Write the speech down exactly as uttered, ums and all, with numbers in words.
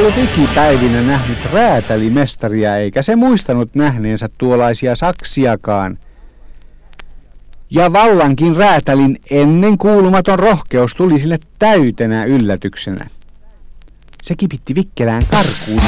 ollut ikipäivinä nähnyt räätälimestaria, eikä se muistanut nähneensä tuollaisia saksiakaan. Ja vallankin räätälin ennen kuulumaton rohkeus tuli sille täytenä yllätyksenä. Se kipitti vikkelään karkuun